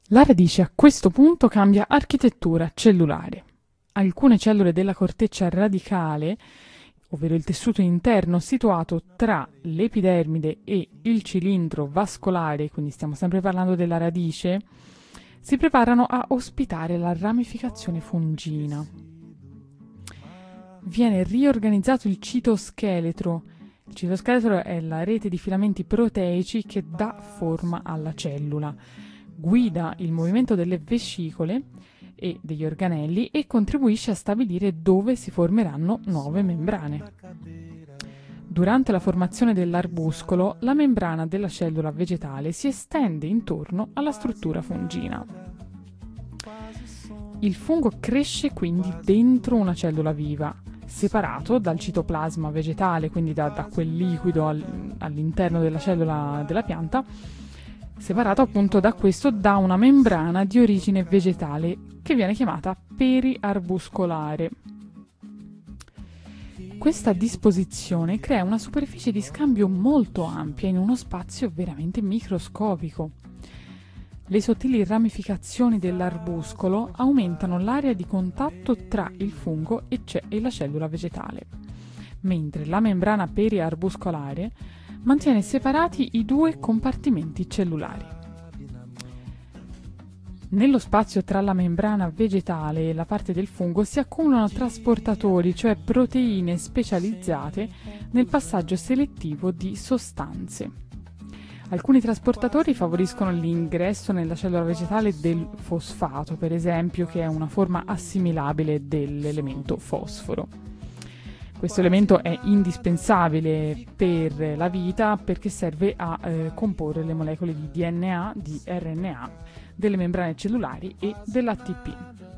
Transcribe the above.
La radice a questo punto cambia architettura cellulare. Alcune cellule della corteccia radicale, ovvero il tessuto interno situato tra l'epidermide e il cilindro vascolare, quindi stiamo sempre parlando della radice, si preparano a ospitare la ramificazione fungina. Viene riorganizzato il citoscheletro. Il citoscheletro è la rete di filamenti proteici che dà forma alla cellula, guida il movimento delle vescicole e degli organelli e contribuisce a stabilire dove si formeranno nuove membrane. Durante la formazione dell'arbuscolo, la membrana della cellula vegetale si estende intorno alla struttura fungina. Il fungo cresce quindi dentro una cellula viva, separato dal citoplasma vegetale, quindi da quel liquido all'interno della cellula della pianta, separato appunto da questo da una membrana di origine vegetale che viene chiamata periarbuscolare. Questa disposizione crea una superficie di scambio molto ampia in uno spazio veramente microscopico. Le sottili ramificazioni dell'arbuscolo aumentano l'area di contatto tra il fungo e la cellula vegetale, mentre la membrana periarbuscolare mantiene separati i due compartimenti cellulari. Nello spazio tra la membrana vegetale e la parte del fungo si accumulano trasportatori, cioè proteine specializzate nel passaggio selettivo di sostanze. Alcuni trasportatori favoriscono l'ingresso nella cellula vegetale del fosfato, per esempio, che è una forma assimilabile dell'elemento fosforo. Questo elemento è indispensabile per la vita perché serve a comporre le molecole di DNA, di RNA, delle membrane cellulari e dell'ATP.